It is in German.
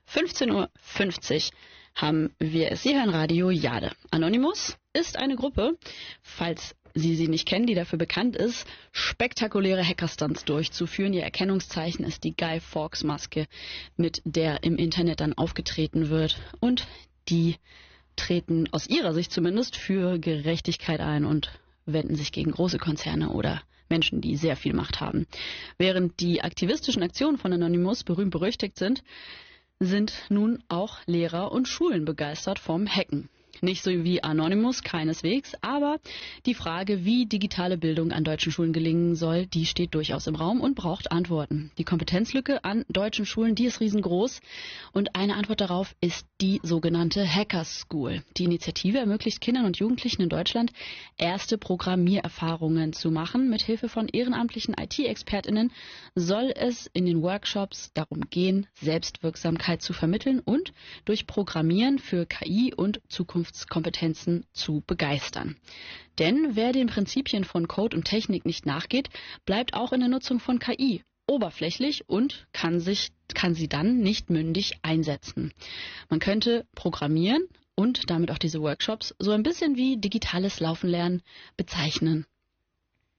15:50 Uhr haben wir es. Sie hören Radio Jade. Anonymous ist eine Gruppe, falls Sie nicht kennen, die dafür bekannt ist, spektakuläre Hackerstunts durchzuführen. Ihr Erkennungszeichen ist die Guy Fawkes Maske, mit der im Internet dann aufgetreten wird. Und die treten aus ihrer Sicht zumindest für Gerechtigkeit ein und wenden sich gegen große Konzerne oder Menschen, die sehr viel Macht haben. Während die aktivistischen Aktionen von Anonymous berühmt-berüchtigt sind nun auch Lehrer und Schulen begeistert vom Hacken. Nicht so wie Anonymous, keineswegs, aber die Frage, wie digitale Bildung an deutschen Schulen gelingen soll, die steht durchaus im Raum und braucht Antworten. Die Kompetenzlücke an deutschen Schulen, die ist riesengroß und eine Antwort darauf ist die sogenannte Hacker School. Die Initiative ermöglicht Kindern und Jugendlichen in Deutschland, erste Programmiererfahrungen zu machen. Mit Hilfe von ehrenamtlichen IT-ExpertInnen soll es in den Workshops darum gehen, Selbstwirksamkeit zu vermitteln und durch Programmieren für KI und Zukunftskompetenzen zu begeistern. Denn wer den Prinzipien von Code und Technik nicht nachgeht, bleibt auch in der Nutzung von KI oberflächlich und kann sie dann nicht mündig einsetzen. Man könnte Programmieren und damit auch diese Workshops so ein bisschen wie digitales Laufen lernen bezeichnen.